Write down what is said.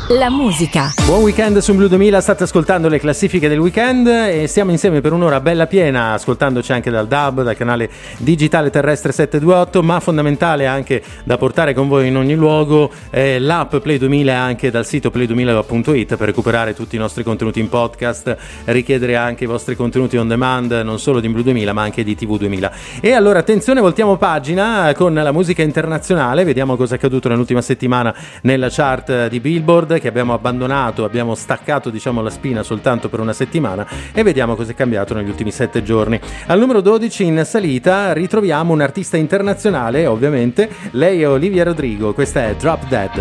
La musica. Buon weekend su Blu 2000, state ascoltando le classifiche del weekend e siamo insieme per un'ora bella piena, ascoltandoci anche dal DAB, dal canale digitale terrestre 728, ma fondamentale anche da portare con voi in ogni luogo l'app Play 2000 anche dal sito play2000.it per recuperare tutti i nostri contenuti in podcast, richiedere anche i vostri contenuti on demand, non solo di Blu 2000 ma anche di TV 2000. E allora attenzione, voltiamo pagina con la musica internazionale, vediamo cosa è accaduto nell'ultima settimana nella chart di Billboard, che abbiamo abbandonato, abbiamo staccato diciamo la spina soltanto per una settimana, e vediamo cosa è cambiato negli ultimi 7 giorni. Al numero 12 in salita ritroviamo un artista internazionale, ovviamente, lei è Olivia Rodrigo, questa è Drop Dead.